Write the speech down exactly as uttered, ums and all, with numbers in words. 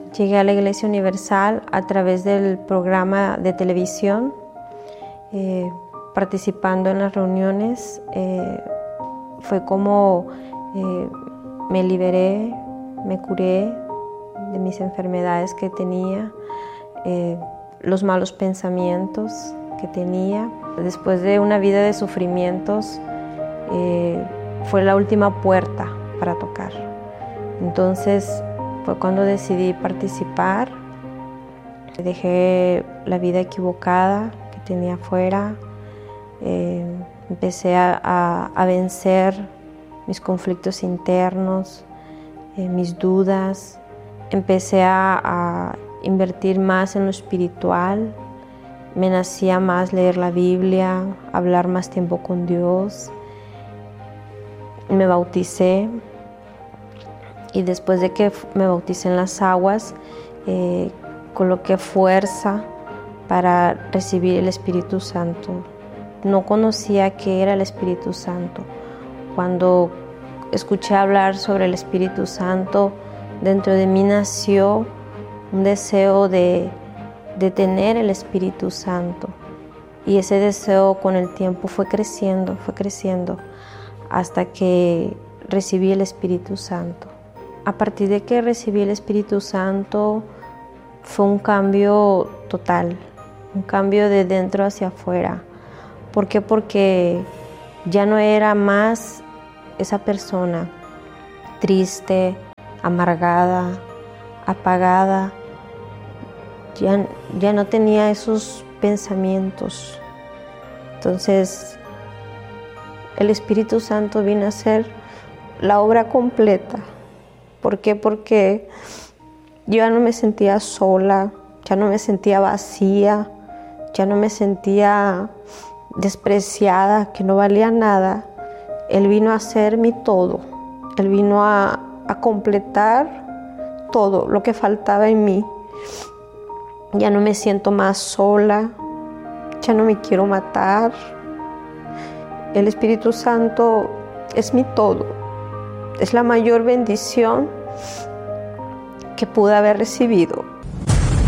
Llegué a la Iglesia Universal a través del programa de televisión, eh, participando en las reuniones. Eh, fue como eh, me liberé, me curé de mis enfermedades que tenía, eh, los malos pensamientos que tenía. Después de una vida de sufrimientos, eh, fue la última puerta para tocar. Entonces fue cuando decidí participar. Dejé la vida equivocada que tenía afuera. Eh, empecé a, a, a vencer mis conflictos internos, eh, mis dudas. Empecé a, a invertir más en lo espiritual. Me nacía más leer la Biblia, hablar más tiempo con Dios. Me bauticé y después de que me bauticé en las aguas, eh, coloqué fuerza para recibir el Espíritu Santo. No conocía qué era el Espíritu Santo. Cuando escuché hablar sobre el Espíritu Santo, dentro de mí nació un deseo de, de tener el Espíritu Santo. Y ese deseo con el tiempo fue creciendo, fue creciendo, hasta que recibí el Espíritu Santo. A partir de que recibí el Espíritu Santo, fue un cambio total, un cambio de dentro hacia afuera. ¿Por qué? Porque ya no era más esa persona triste, amargada, apagada. Ya, ya no tenía esos pensamientos. Entonces, el Espíritu Santo vino a hacer la obra completa. ¿Por qué? Porque yo ya no me sentía sola, ya no me sentía vacía, ya no me sentía despreciada, que no valía nada. Él vino a hacer mi todo. Él vino a, a completar todo lo que faltaba en mí. Ya no me siento más sola, ya no me quiero matar. El Espíritu Santo es mi todo. Es la mayor bendición que pude haber recibido.